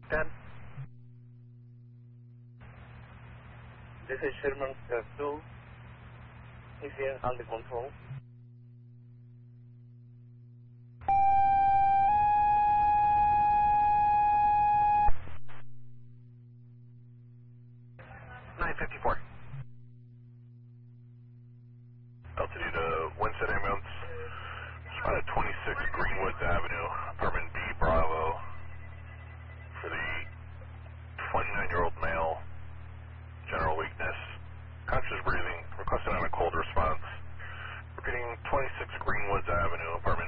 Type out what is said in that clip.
10. This is Sherman 2. Is here under control. Altitude Winston Ambulance, spot at 26 Greenwoods Avenue, apartment B Bravo, for the 29-year-old male, general weakness, conscious breathing, requested on a cold response. Repeating 26 Greenwoods Avenue, apartment